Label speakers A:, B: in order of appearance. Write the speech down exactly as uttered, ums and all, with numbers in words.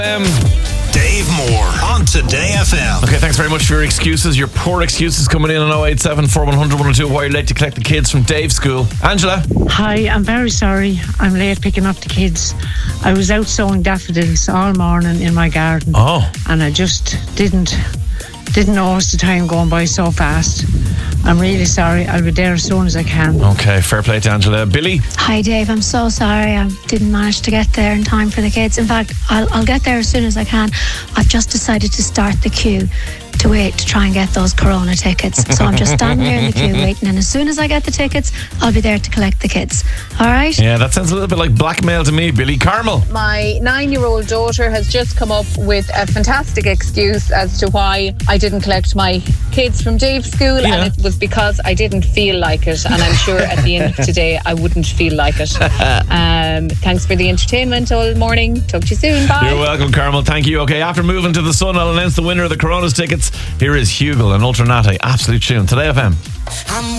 A: Um,
B: Dave Moore on Today F M.
A: okay, thanks very much for your excuses. Your poor excuses coming in on oh eight seven, four one hundred, one oh two. Why you're late to collect the kids from Dave's school. Angela.
C: Hi, I'm very sorry. I'm late picking up the kids. I was out sowing daffodils all morning in my garden.
A: Oh.
C: And I just didn't didn't notice the time going by so fast. I'm really sorry. I'll be there as soon as I can.
A: Okay, fair play to Angela. Billy.
D: Hi Dave, I'm so sorry I didn't manage to get there in time for the kids. In fact, I'll, I'll get there as soon as I can. I've just decided to start the queue to wait to try and get those Corona tickets. So I'm just standing there in the queue waiting, and as soon as I get the tickets, I'll be there to collect the kids. All right?
A: Yeah, that sounds a little bit like blackmail to me, Billy. Carmel.
E: My nine-year-old daughter has just come up with a fantastic excuse as to why I didn't collect my kids from Dave's school,
A: Yeah.
E: and it was because I didn't feel like it, and I'm sure at the end of today I wouldn't feel like it. Um, thanks for the entertainment all morning. Talk to you soon. Bye.
A: You're welcome, Carmel. Thank you. Okay, after moving to the sun, I'll announce the winner of the Coronas tickets. Here is Hugel and Ultranate. Absolute tune. Today F M.
F: I'm